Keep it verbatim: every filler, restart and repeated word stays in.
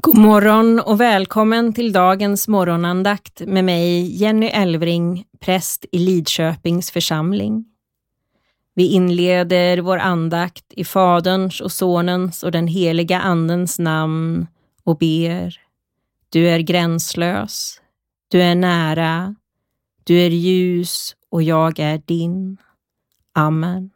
God morgon och välkommen till dagens morgonandakt med mig Jenny Elvring, präst i Lidköpings församling. Vi inleder vår andakt i Faderns och Sonens och den heliga Andens namn och ber: Du är gränslös, du är nära, du är ljus och jag är din. Amen.